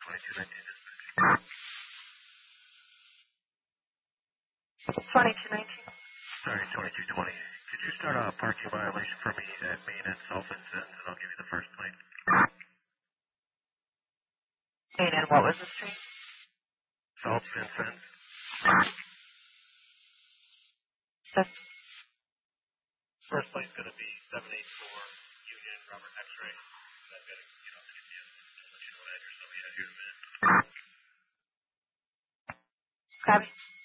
2219. Sorry, 2220. Could you start a parking violation for me at Main and South Vincent, and I'll give you the first plate. And what was the street? South Vincent. First plate's going to be 784 Union Robert X-ray. I've got to get off the GPS and let you know what address I'll be at here in a minute. Copy.